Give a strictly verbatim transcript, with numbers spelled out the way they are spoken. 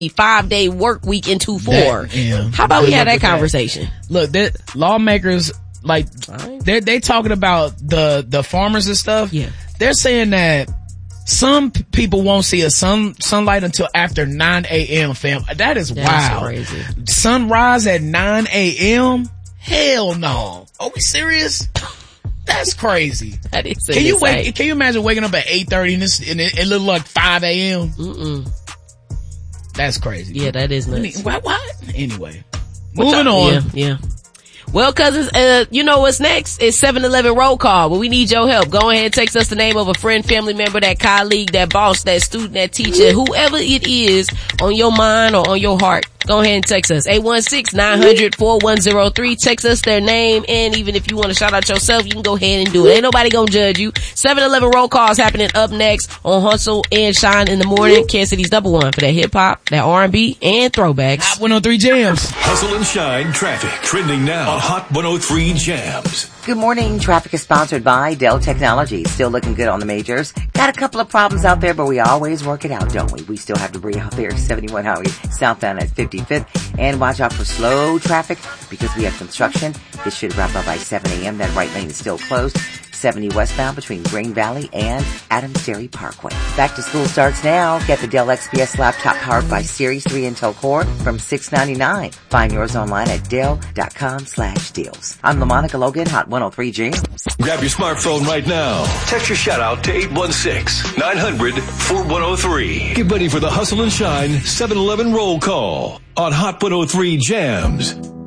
five day work week into four. That, yeah. How about we have that conversation? That. Look, that lawmakers, like, they're, they talking about the, the farmers and stuff. Yeah. They're saying that some p- people won't see a sun, sunlight until after nine a.m., fam. That is That's wild. Crazy. Sunrise at nine a.m.? Hell no. Are we serious? That's crazy. That is Can you wake, can you imagine waking up at eight thirty and, this, and it, it look like five a.m.? Mm-mm. That's crazy. Yeah, that is nuts. What? What? Anyway. Moving on. Yeah, yeah. Well, cousins, uh, you know what's next? It's seven eleven roll call, but we need your help. Go ahead and text us the name of a friend, family member, that colleague, that boss, that student, that teacher, whoever it is on your mind or on your heart. Go ahead and text us. eight one six, nine hundred, four one zero three. Text us their name, and even if you want to shout out yourself, you can go ahead and do it. Ain't nobody gonna judge you. seven eleven roll call is happening up next on Hustle and Shine in the morning. Kansas City's number one for that hip hop, that R and B, and throwbacks. Hot one oh three Jams. Hustle and Shine traffic trending now on Hot one oh three Jams. Good morning. Traffic is sponsored by Dell Technologies. Still looking good on the majors. Got a couple of problems out there, but we always work it out, don't we? We still have debris out there. seventy-one Highway southbound at fifty-fifth. And watch out for slow traffic because we have construction. This should wrap up by seven a.m. That right lane is still closed. seventy westbound between Green Valley and Adams Dairy Parkway. Back to school starts now. Get the Dell X P S laptop powered by Series three Intel Core from six ninety-nine. Find yours online at Dell.com slash deals. I'm LaMonica Logan, Hot one oh three Jams. Grab your smartphone right now. Text your shout out to eight one six, nine hundred, four one oh three. Get ready for the Hustle and Shine seven eleven roll call on Hot one oh three Jams.